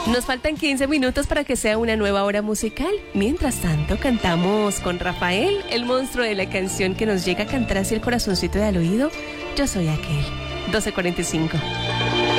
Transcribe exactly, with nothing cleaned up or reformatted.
Nos faltan quince minutos para que sea una nueva hora musical. Mientras tanto, cantamos con Rafael, el monstruo de la canción que nos llega a cantar así el corazoncito de al oído. Yo soy aquel. doce cuarenta y cinco.